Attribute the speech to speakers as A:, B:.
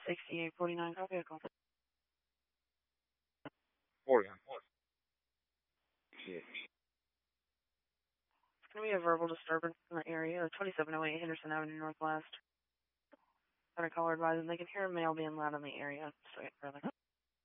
A: 6849, copy, call.
B: 49.
A: It's going to be a verbal disturbance in the area, 2708 Henderson Avenue Northwest. Got a caller advising they can hear a male being loud in the area. So, further.